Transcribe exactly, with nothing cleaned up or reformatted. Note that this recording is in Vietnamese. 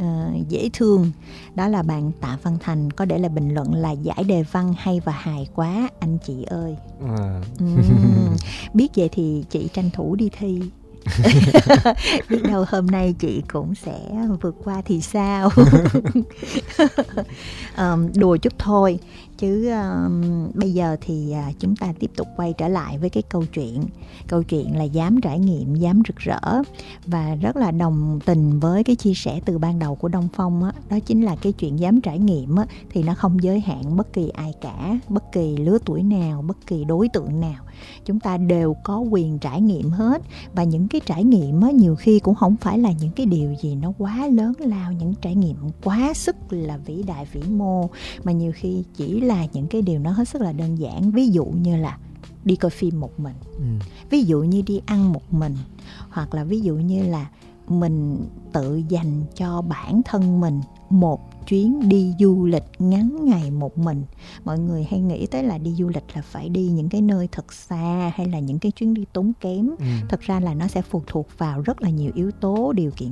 uh, dễ thương. Đó là bạn Tạ Văn Thành có để lại bình luận là giải đề văn hay và hài quá anh chị ơi. À. uhm, biết vậy thì chị tranh thủ đi thi. Biết đâu hôm nay chị cũng sẽ vượt qua thì sao. um, Đùa chút thôi chứ um, bây giờ thì uh, chúng ta tiếp tục quay trở lại với cái câu chuyện. Câu chuyện là dám trải nghiệm, dám rực rỡ. Và rất là đồng tình với cái chia sẻ từ ban đầu của Đông Phong á. Đó chính là cái chuyện dám trải nghiệm á, thì nó không giới hạn bất kỳ ai cả, bất kỳ lứa tuổi nào, bất kỳ đối tượng nào. Chúng ta đều có quyền trải nghiệm hết. Và những cái trải nghiệm á, nhiều khi cũng không phải là những cái điều gì nó quá lớn lao, những trải nghiệm quá sức là vĩ đại vĩ mô, mà nhiều khi chỉ là những cái điều nó hết sức là đơn giản. Ví dụ như là đi coi phim một mình, ừ. ví dụ như đi ăn một mình, hoặc là ví dụ như là mình tự dành cho bản thân mình một chuyến đi du lịch ngắn ngày một mình. Mọi người hay nghĩ tới là đi du lịch là phải đi những cái nơi thật xa hay là những cái chuyến đi tốn kém. Ừ. Thật ra là nó sẽ phụ thuộc vào rất là nhiều yếu tố, điều kiện